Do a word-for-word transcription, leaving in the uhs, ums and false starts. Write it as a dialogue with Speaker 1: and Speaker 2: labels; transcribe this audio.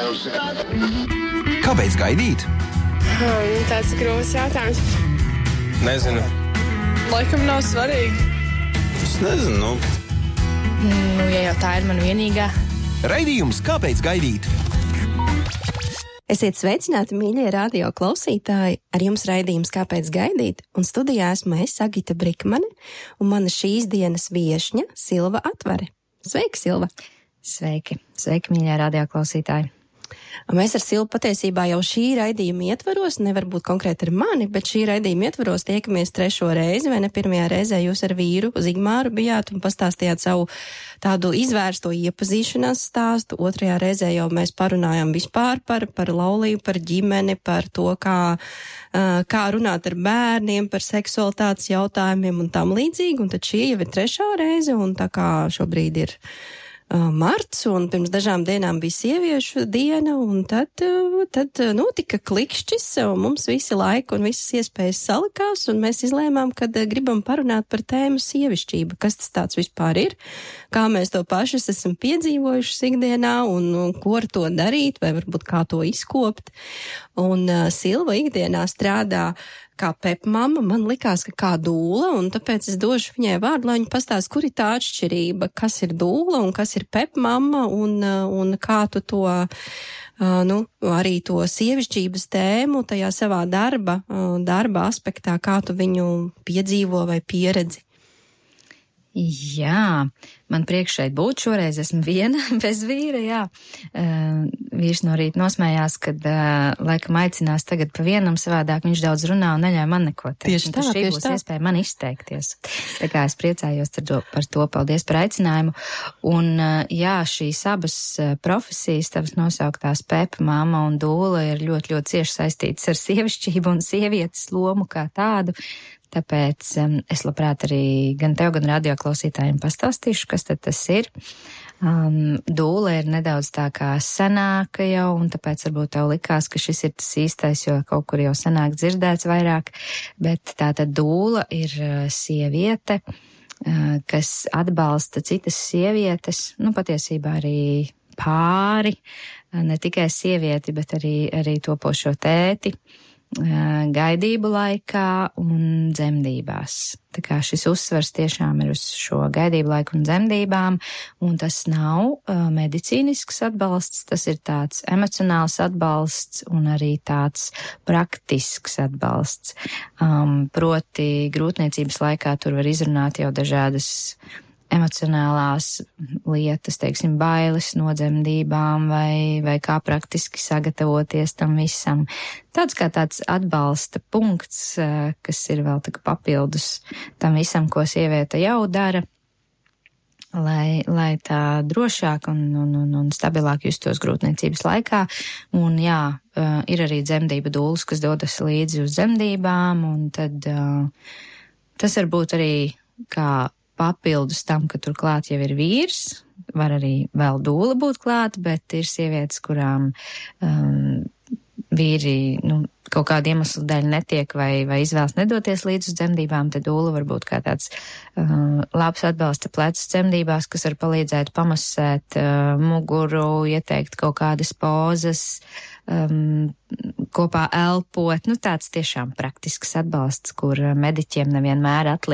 Speaker 1: Kāpēc gaidīt?
Speaker 2: Hmm, tāds grūts jautājums.
Speaker 3: Nezinu.
Speaker 2: Laikam nav svarīgi.
Speaker 3: Es nezinu.
Speaker 2: Nu, ja jau tā ir man vienīgā.
Speaker 1: Raidījums Kāpēc gaidīt?
Speaker 4: Esiet sveicināti, mīļie radio klausītāji! Ar jums raidījums Kāpēc gaidīt? Un studijā esmu es, Agita Brikmane, un mana šīs dienas viešņa Silva Atvare. Sveiki, Silva!
Speaker 5: Sveiki! Sveiki, mīļie radio klausītāji!
Speaker 4: Mēs ar Silvu patiesībā jau šī raidījuma ietvaros, nevar būt konkrēti ar mani, bet šī raidījuma ietvaros tiekamies trešo reizi, vai ne? Pirmajā reizē jūs ar vīru Zigmāru bijāt un pastāstījāt savu tādu izvērsto iepazīšanās stāstu. Otrajā reizē jau mēs parunājām vispār par, par laulību, par ģimeni, par to, kā, kā runāt ar bērniem, par seksualitātes jautājumiem un tam līdzīgi. Un tad šī jau ir trešā reize, un tā kā šobrīd ir marts, un pirms dažām dienām bija sieviešu diena, un tad, tad notika klikšķis, un mums visi laiki un visas iespējas salikās, un mēs izlēmām, kad gribam parunāt par tēmu sievišķība, kas tas tāds vispār ir, kā mēs to pašas esam piedzīvojuši ikdienā, un, un ko ar to darīt, vai varbūt kā to izkopt. Un uh, Silva ikdienā strādā kā pepmama, man likās, ka kā dūla, un tāpēc es došu viņai vārdu, lai viņa pastāst, kur ir tā atšķirība, kas ir dūla un kas ir pepmama, un, un kā tu to, nu, arī to sievišķības tēmu tajā savā darba, darba aspektā, kā tu viņu piedzīvo vai pieredzi.
Speaker 5: Jā, man priekš šeit būt, šoreiz esmu viena bez vīra, jā. Uh, vīrs no rīta nosmējās, kad, uh, laikam aicinās tagad pa vienam savādāk, viņš daudz runā un neļauj man neko teikt.
Speaker 4: Tieši tā,
Speaker 5: šī
Speaker 4: tieši
Speaker 5: būs
Speaker 4: tā.
Speaker 5: Iespēja man izteikties. Tā kā es priecājos to, par to, paldies par aicinājumu. Un, uh, jā, šīs abas uh, profesijas, tavas nosauktās pepa, mamma un dūla, ir ļoti, ļoti cieši saistītas ar sievišķību un sievietes lomu kā tādu. Tāpēc um, es labprāt arī gan tev, gan radioklausītājiem pastāstīšu, kas tad tas ir. Um, dūla ir nedaudz tā kā senāka jau, un tāpēc varbūt tev likās, ka šis ir tas īstais, jo kaut kur jau senāk dzirdēts vairāk, bet tā tad dūla ir uh, sieviete, uh, kas atbalsta citas sievietes, nu patiesībā arī pāri, uh, ne tikai sievieti, bet arī, arī topošo tēti, gaidību laikā un dzemdībās. Tā kā šis uzsvars tiešām ir uz šo gaidību laiku un dzemdībām, un tas nav uh, medicīnisks atbalsts, tas ir tāds emocionāls atbalsts un arī tāds praktisks atbalsts. Um, proti grūtniecības laikā tur var izrunāt jau dažādas emocionālās lietas, teiksim, bailes no dzemdībām vai, vai kā praktiski sagatavoties tam visam. Tāds kā tāds atbalsta punkts, kas ir vēl tā papildus tam visam, ko sieviete jau dara, lai, lai tā drošāk un, un, un, un stabilāk justos grūtniecības laikā. Un jā, ir arī dzemdību dūles, kas dodas līdzi uz dzemdībām, un tad tas var būt arī kā papildus tam, ka turklāt jau ir vīrs, var arī vēl dūla būt klāt, bet ir sievietes, kurām um, vīri, nu, kaut kādu iemeslu dēļ netiek vai, vai izvēlas nedoties līdz uz dzemdībām, tad dūla var būt kā tāds uh, labs atbalsta plecs dzemdībās, kas var palīdzēt pamasēt uh, muguru, ieteikt kaut kādas pozas, um, kopā elpot, nu tāds tiešām praktisks atbalsts, kur mediķiem nevienmēr atliek